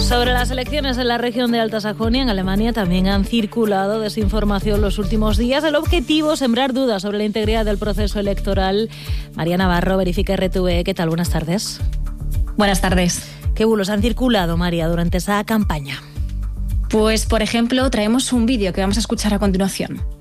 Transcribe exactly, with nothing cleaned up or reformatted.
Sobre las elecciones en la región de Alta Sajonia, en Alemania, también han circulado desinformación los últimos días. El objetivo, sembrar dudas sobre la integridad del proceso electoral. María Navarro, Verifica R T V E. ¿Qué tal? Buenas tardes. Buenas tardes. ¿Qué bulos han circulado, María, durante esa campaña? Pues, por ejemplo, traemos un vídeo que vamos a escuchar a continuación.